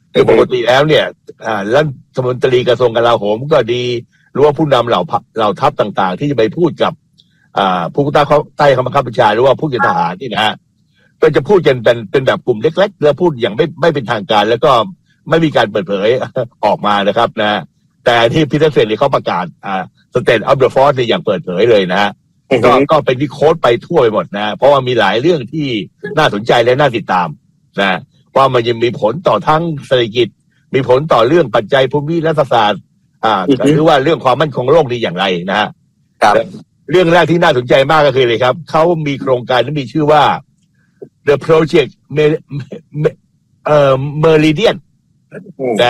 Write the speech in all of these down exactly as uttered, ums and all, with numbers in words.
คือปกติแล้วเนี่ยรัฐมนตรีกระทรวงกลาโหมก็ดีหรือว่าผู้นำเหล่าเหล่าทัพต่างๆที่จะไปพูดกับผู้ใต้ใต้คำบังคับบัญชาหรือว่าผู้เกี่ยวกับทหารนี่นะฮะก็จะพูดกันเป็นเป็นแบบกลุ่มเล็กๆแล้วพูดอย่างไม่ไม่เป็นทางการแล้วก็ไม่มีการเปิดเผยออกมานะครับนะแต่ที่พีเตอร์เซนนี่เขาประกาศอ่า State of the Force อย่างเปิดเผยเลยนะฮะก็ก็เป็นที่โค้ดไปทั่วไปหมดนะเพราะว่ามีหลายเรื่องที่น่าสนใจและน่าติดตามนะว่ามันยังมีผลต่อทั้งเศรษฐกิจมีผลต่อเรื่องปัจจัยภูมิรัฐศาสตร์อ่าหรือว่าเรื่องความมั่นคงโลกนี่อย่างไรนะฮะเรื่องแรกที่น่าสนใจมากก็คือเลยครับเขามีโครงการที่มีชื่อว่า The Project เอ่อ Meridian นะ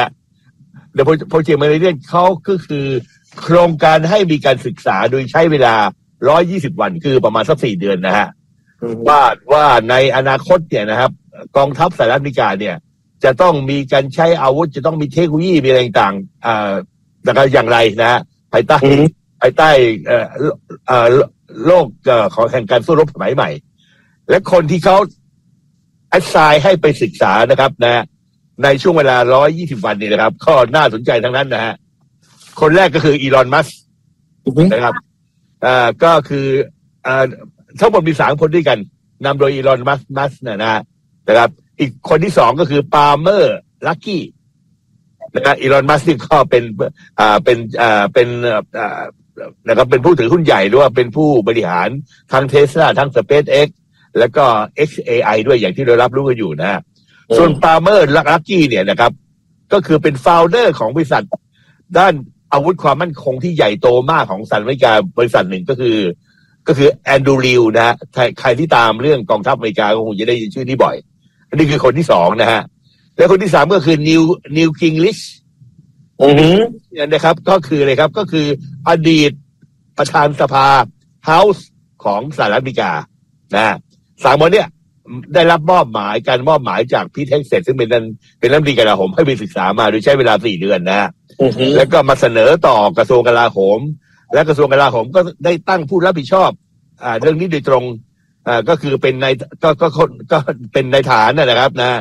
The Project Meridian เขาก็คือโครงการให้มีการศึกษาโดยใช้เวลาหนึ่งร้อยยี่สิบวันคือประมาณสักสี่เดือนนะฮะว่าว่าในอนาคตเนี่ยนะครับกองทัพสหรัฐอเมริกาเนี่ยจะต้องมีการใช้อาวุธจะต้องมีเทคโนโลยีมีอะไรต่างๆอ่าอย่างไรนะฮะภายใต้ภายใต้เอ่อเอ่อโลกเอ่อของแห่งการสู้รบสมัยใหม่และคนที่เขาแอสไซน์ให้ไปศึกษานะครับนะในช่วงเวลาหนึ่งร้อยยี่สิบวันนี้นะครับข้อน่าสนใจทั้งนั้นนะฮะคนแรกก็คืออีลอนมัสก์นะครับอ่าก็คืออ่าทั้งหมดมีสามคนด้วยกันนำโดยอีลอนมัสก์มัสนะนะนะครับอีกคนที่สองก็คือปาล์เมอร์ลักกี้นะครับอีลอนมัสก์นี่ก็เป็นอ่าเป็นอ่าเป็นอ่านะครับเป็นผู้ถือหุ้นใหญ่หรือว่าเป็นผู้บริหารทั้ง Tesla ทั้ง SpaceX แล้วก็ เอ็กซ์ เอ ไอ ด้วยอย่างที่เรารับรู้กันอยู่นะฮะส่วนปาล์เมอร์ลักกี้เนี่ยนะครับก็คือเป็นโฟลเดอร์ของบริษัทด้านอาวุธความมั่นคงที่ใหญ่โตมากของสหรัฐอเมริกาบริษัทหนึ่งก็คือก็คือแอนดรูว์ริวนะฮะใครที่ตามเรื่องกองทัพอเมริกาก็คงจะได้ยินชื่อนี้บ่อยอันนี้คือคนที่สองนะฮะและคนที่สามก็คือนิวนิวกิงลิชอือฮึนะครับก็คืออะไรครับก็คืออดีตประธานสภาเฮาส์ของสหรัฐอเมริกานะสามคนเนี้ยได้รับมอบหมายการมอบหมายจากพีทเฮกเซตซึ่งเป็นเป็นรัฐมนตรีกลาโหมให้ไปศึกษามาโดยใช้เวลาสี่เดือนนะฮะแล้วก็มาเสนอต่อกระทรวงกลาโหมและกระทรวงกลาโหมก็ได้ตั้งผู้รับผิดชอบอ่าเรื่องนี้โดยตรงอ่าก็คือเป็นในก็ก็ก็เป็นในฐานนะครับนะ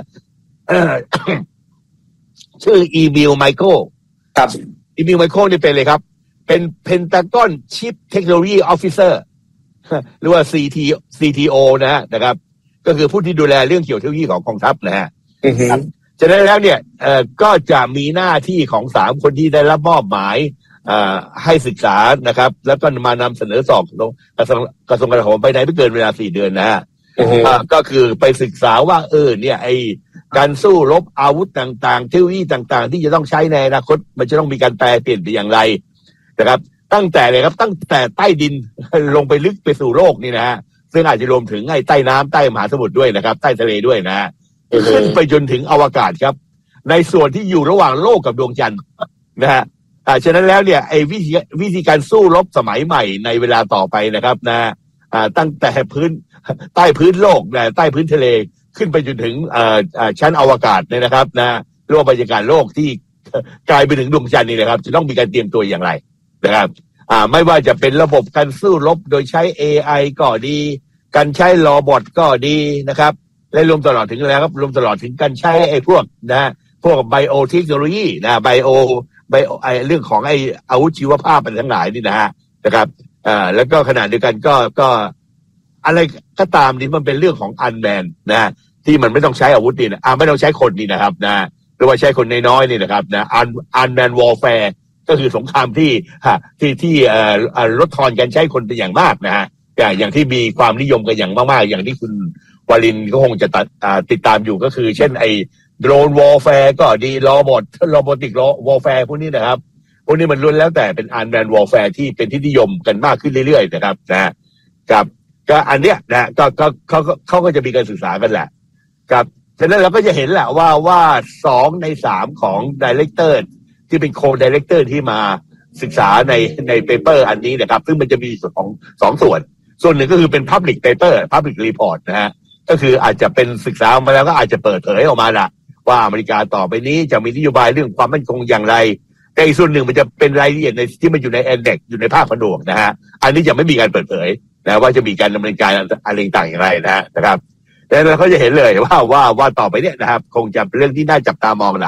ชื่ออีมิลไมเคิลครับอีมิลไมเคิลนี่เป็นเลยครับเป็นเพนตากอนชิฟเทคโนโลยีออฟฟิเซอร์หรือว่า ซี ที ซี ที โอ นะฮะนะครับก็คือผู้ที่ดูแลเรื่องเกี่ยวกับเทคโนโลยีของกองทัพนะฮะฉะนั้นแล้วเนี่ยเอ่อก็จะมีหน้าที่ของสามคนที่ได้รับมอบหมายเอ่อให้ศึกษานะครับแล้วก็มานำเสนอสอบกระทรวงกระทรวงกลาโหมไปในไม่เกินเวลาสี่เดือนนะฮะก็คือไปศึกษาว่าเออเนี่ยไอการสู้รบอาวุธต่างๆเทคโนโลยีต่างๆที่จะต้องใช้ในอนาคตมันจะต้องมีการแปลเปลี่ยนไปอย่างไรนะครับตั้งแต่เลยครับตั้งแต่ใต้ดินลงไปลึกไปสู่โลกนี่นะฮะซึ่งอาจจะรวมถึงไอ้ใต้น้ำใต้มหาสมุทรด้วยนะครับใต้ทะเลด้วยนะฮะขึ้นไปจนถึงอวกาศครับในส่วนที่อยู่ระหว่างโลกกับดวงจันทร์นะฮะอ่าฉะนั้นแล้วเนี่ยไอ้วิธีวิธีการสู้รบสมัยใหม่ในเวลาต่อไปนะครับนะอ่าตั้งแต่พื้นใต้พื้นโลกนะใต้พื้นทะเลขึ้นไปจนถึงอ่าอ่าชั้นอวกาศเนี่ยนะครับนะโลกบรรยากาศโลกที่กลายไปถึงดวงจันทร์นี่นะครับจะต้องมีการเตรียมตัวอย่างไรนะครับอ่าไม่ว่าจะเป็นระบบการสู้รบโดยใช้ เอ ไอ ก็ดีการใช้โรบอทก็ดีนะครับและรวมตลอดถึงแล้วครับรวมตลอดถึงการใช้ไอ้พวกนะพวกไบโอเทคโนโลยีนะไบโอไบโอไอ้เรื่องของไอ้อาวุธชีวภาพอะไรทั้งหลายนี่นะฮะนะครับอ่าแล้วก็ขณะเดียวกันก็ก็อะไรก็ตามนี่มันเป็นเรื่องของอันแมนนะที่มันไม่ต้องใช้อาวุธนี่นะอ่าไม่ต้องใช้คนนี่นะครับนะหรือว่าใช้คนน้อยๆนี่นะครับนะอันอันแมนวอลแฟร์ก็คือสงครามที่ฮะที่ที่เอ่อลดทอนการใช้คนเป็นอย่างมากนะฮะอย่างที่มีความนิยมกันอย่างมากๆอย่างที่คุณวลินก็คงจะตัดติดตามอยู่ก็คือเช่นไอ้โดรนวอลแฟร์ก็ดีโรบอทโรบอติกวอลแฟร์พวกนี้นะครับพวกนี้มันล้วนแล้วแต่เป็นอันแมนวอลแฟร์ที่เป็นที่นิยมกันมากขึ้นเรื่อยๆนะครับนะกับก็อันเนี้ยนะก็ก็เขาเขาก็จะมีการศึกษากันแหละกับฉะนั้นเราก็จะเห็นแหละว่าว่าสองในสามของไดเรคเตอร์ที่เป็นโคไดเรคเตอร์ที่มาศึกษาในในเปเปอร์อันนี้นะครับซึ่งมันจะมีส่วนของสองส่วนส่วนหนึ่งก็คือเป็น Public Paper Public Report นะฮะก็คืออาจจะเป็นศึกษามาแล้วก็อาจจะเปิดเผยออกมาละว่าอเมริกาต่อไปนี้จะมีนโยบายเรื่องความมั่นคงอย่างไรแต่อีกส่วนหนึ่งมันจะเป็นรายละเอียดในที่มันอยู่ใน Index อยู่ในภาคผนวกนะฮะอันนี้จะไม่มีการเปิดเผยนะว่าจะมีการดำเนินการอะไรต่างอย่างไรนะฮะนะครับแต่เราก็จะเห็นเลยว่าว่าว่าต่อไปเนี่ยนะครับคงจะเป็นเรื่องที่น่าจับตามองละ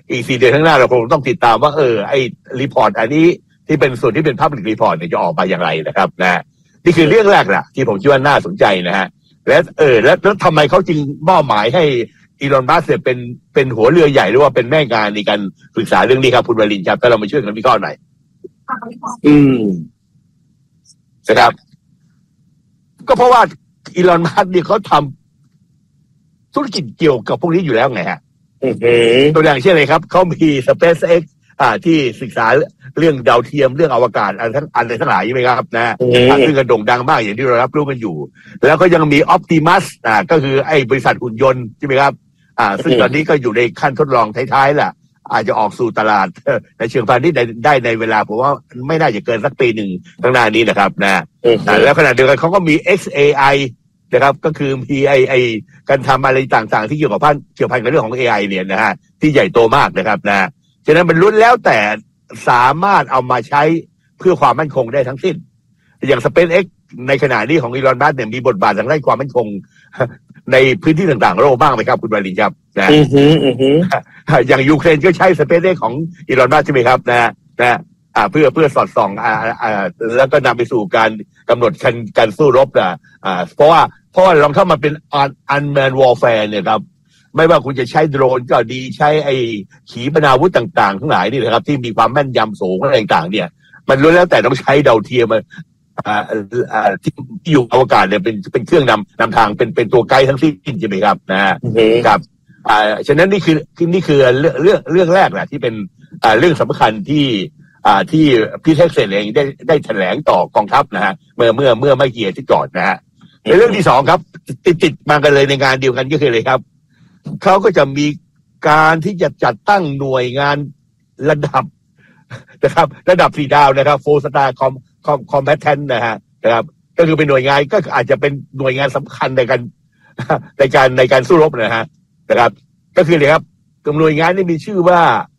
อีกสี่เดือนข้างหน้าเราคงต้องติดตามว่าเออไอ้รีพอร์ตอันนี้ที่เป็นส่วนที่เป็น Public Report เนี่ยจะออกมาอย่างไรนะครับนะนี่คือเรื่องแรกแหละที่ผมคิดว่าน่าสนใจนะฮะและเออแล้วแล้วทำไมเขาจึงมอบหมายให้อีลอนมัสก์เนี่ยเป็นเป็นหัวเรือใหญ่หรือว่าเป็นแม่งานในการปรึกษาเรื่องนี้ครับคุณวรินทร์ครับถ้าเรามาช่วยกันวิเคราะห์หน่อยอืมนะครับก็เพราะว่าอีลอนมัสก์เนี่ยเขาทำธุรกิจเกี่ยวกับพวกนี้อยู่แล้วไงฮะตัวอย่างเช่นอะไรครับเขามี SpaceX อ่าที่ศึกษาเรื่องดาวเทียมเรื่องอวกาศอันทั้งอันทั้งหลายใช่ไหมครับนะซึ่งกระโด่งดังมากอย่างที่เรารับรู้กันอยู่แล้วก็ยังมี Optimus อ่าก็คือไอ้บริษัทหุ่นยนต์ใช่ไหมครับอ่าซึ่งตอนนี้ก็อยู่ในขั้นทดลองท้ายๆแหละอาจจะออกสู่ตลาดในเชิงพาณิชย์ได้ในเวลาผมว่าไม่น่าจะเกินสักปีหนึ่งข้างหน้านี้นะครับนะแล้วขณะเดียวกันเขาก็มี เอ็กซ์ เอ ไอ นะครับก็คือมีไอไอการทำอะไรต่างๆที่เกี่ยวกับพันเกี่ยวพันกับเรื่องของ เอ ไอ เนี่ยนะฮะที่ใหญ่โตมากนะครับนะฉะนั้นมันล้วนแล้วแต่สามารถเอามาใช้เพื่อความมั่นคงได้ทั้งสิ้นอย่าง SpaceX ในขณะนี้ของอีลอนมัสก์เนี่ยมีบทบาททางด้านความมั่นคงในพื้นที่ต่างๆโลกบ้างไหมครับคุณวรินทร์ครับนะอย่างยูเครนก็ใช้ SpaceX ของอีลอนมัสก์ใช่ไหมครับนะนะอ่าเพื่อเพื่อสอดส่องอ่าอ่าแล้วก็นำไปสู่การกำหนดการการสู้รบอ่ะอ่าเพราะว่าเพราะว่าลองเข้ามาเป็น unmanned warfare เนี่ยครับไม่ว่าคุณจะใช้โดรนก็ดีใช้ไอ้ขีปนาวุธต่างๆทั้งหลายนี่นะครับที่มีความแม่นยำสูงอะไรต่างๆเนี่ยมันล้วนแล้วแต่ต้องใช้ดาวเทียมอ่าอ่าที่อยู่อวกาศเนี่ยเป็นเป็นเครื่องนำนำทางเป็นเป็นตัวไกด์ทั้งสิ้นใช่ไหมครับนะครับอ่าฉะนั้นนี่คือนี่คือเรื่องเรื่องเรื่องแรกนะที่เป็นอ่าเรื่องสำคัญที่อ่าที่พี่เท็กซัสเองได้ได้แถลงต่อกองทัพนะฮะเมื่อเมื่อเมื่อไม่กี่อาทิตย์ก่อนนะฮะในเรื่องที่สองครับติดติดมากันเลยในงานเดียวกันก็คือเลยครับเขาก็จะมีการที่จะจัดตั้งหน่วยงานระดับนะครับระดับสี่ดาวนะครับ four star com com combatant นะฮะนะครับก็คือเป็นหน่วยงานก็อาจจะเป็นหน่วยงานสำคัญในการในการในการสู้รบนะฮะนะครับก็คือเลยครับหน่วยงานนี้มีชื่อว่า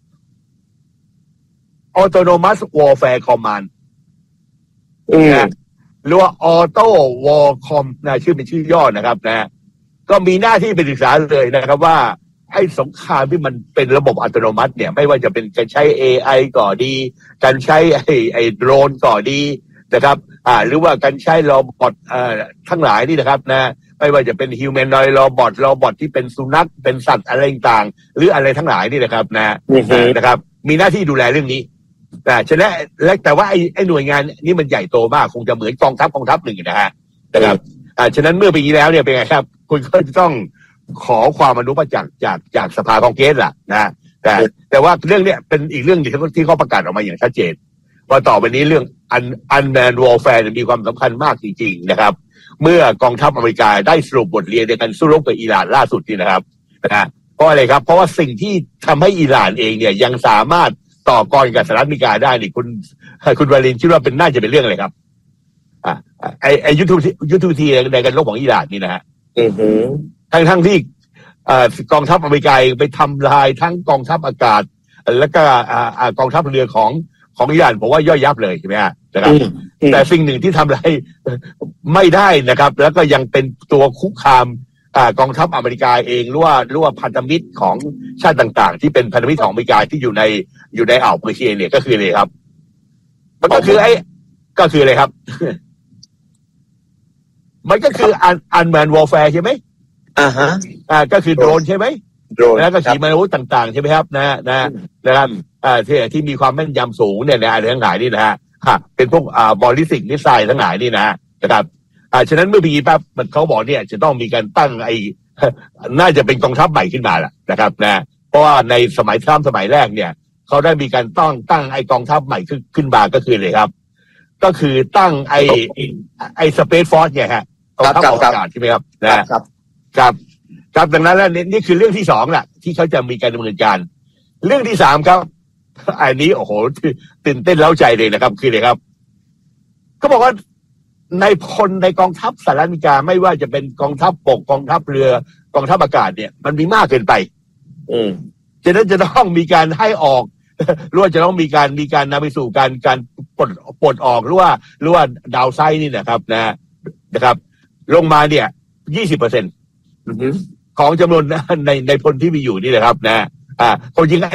Autonomous Warfare Command นะหรือว่า Auto Warcom นะชื่อเป็นชื่อย่อนะครับนะก็มีหน้าที่ไปศึกษาเลยนะครับว่าไอ้สงครามที่มันเป็นระบบอัตโนมัติเนี่ยไม่ว่าจะเป็นการใช้ เอ ไอ ก่อดีการใช้ไอ้ไอ้โดรนก่อดีนะครับอ่าหรือว่าการใช้โรบอทอ่าทั้งหลายนี่นะครับนะไม่ว่าจะเป็นฮิวแมนนอยด์โรบอทโรบอทที่เป็นสุนัขเป็นสัตว์อะไรต่างๆหรืออะไรทั้งหลายนี่นะครับนะนะครับมีหน้าที่ดูแลเรื่องนี้แต่ฉะนั้นและแต่ว่าไอ้ไอ้หน่วยงานนี้มันใหญ่โตมากคงจะเหมือนกองทัพกองทัพหนึ่งนะฮะนะครับอ่าฉะนั้นเมื่อปีที่แล้วเนี่ยเป็นไงครับคุณก็จะต้องขอความอนุมัติจากจากจากสภาคองเกรสล่ะนะแต่แต่ว่าเรื่องเนี้ยเป็นอีกเรื่องที่ที่เขาประกาศออกมาอย่างชัดเจนว่าต่อไปนี้เรื่อง unmanned warfare มีความสำคัญมากจริงๆนะครับเมื่อกองทัพอเมริกาได้สรุปบทเรียนในการสู้รบกับอิหร่านล่าสุดนี่นะครับนะเพราะอะไรครับเพราะว่าสิ่งที่ทำให้อิหร่านเองเนี่ยยังสามารถต่อกรกับสหรัฐอเมริกาได้นี่คุณคุณวรินทร์คิดว่าเป็นน่าจะเป็นเรื่องอะไรครับอ่าไอไอยุทธยุทธวิธีในการรบของอิหร่านนี่นะฮะทั้งทั้งที่กองทัพอเมริกาไปทำลายทั้งกองทัพอากาศแล้วก็กองทัพเรือของของอิหร่านผมว่าย่อยยับเลยใช่ไหมฮะนะครับแต่สิ่งหนึ่งที่ทำอะไรไม่ได้นะครับแล้วก็ยังเป็นตัวคุกคามกองทัพอเมริกาเองหรือว่าหรือว่าพันธมิตรของชาติต่างๆที่เป็นพันธมิตรของอเมริกาที่อยู่ในอยู่ในอ่าวเปอร์เซียเนี่ยก็คืออะไรครับมันก็คือไอ้ก็คืออะไรครับมันก็คืออันอันแมนวอลแฟร์ใช่ไหมอ่าฮะอ่าก็คือโดรนใช่ไหมโดรนแล้วก็ขีปนาวุธต่างๆใช่ไหมครับนะนะนะครับอ่าที่ที่มีความแม่นยำสูงเนี่ยนะอะไรทั้งหลายนี่นะฮะเป็นพวกอ่าบอลลิสิกมิสไซล์ทั้งหลายนี่นะนะครับอ่าฉะนั้นเมื่อปีปั๊บมันเขาบอกเนี่ยจะต้องมีการตั้งไอ้น่าจะเป็นกองทัพใหม่ขึ้นมาแหละนะครับนะเพราะว่าในสมัยทรัมป์สมัยแรกเนี่ยเขาได้มีการตั้งตั้งไอ้กองทัพใหม่ขึ้นขึ้นมาก็คือเลยครับก็คือตั้งไอ้ไอ้สเปซฟอร์สเนี่ยฮะกองทัพอากาศใช่ไหมครับนะครับครับครับดังนั้นแล้วนี่คือเรื่องที่สองแหละที่เขาจะมีการดำเนินการเรื่องที่สามครับอันนี้โอ้โหตื่นเต้นเล้าใจเลยนะครับคือเลยครับเขาบอกว่าในพลในกองทัพสหรัฐอเมริกาไม่ว่าจะเป็นกองทัพบกกองทัพเรือกองทัพอากาศเนี่ยมันมีมากเกินไปอืมฉะนั้นจะต้องมีการให้ออกหรือว่าจะต้องมีการมีการนำไปสู่การการปลดปลดออกหรือว่าหรือว่าดาวไซด์นี่นะครับนะนะครับลงมาเนี่ยยี่สิบเปอร์เซ็นต์ของจำนวนในในพลที่มีอยู่นี่นะครับนะอ่าคนยิงไอ้